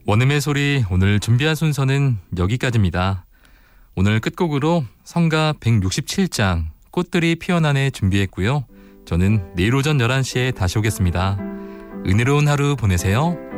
원음의 소리 오늘 준비한 순서는 여기까지입니다. 오늘 끝곡으로 성가 167장 꽃들이 피어나네 준비했고요. 저는 내일 오전 11시에 다시 오겠습니다. 은혜로운 하루 보내세요.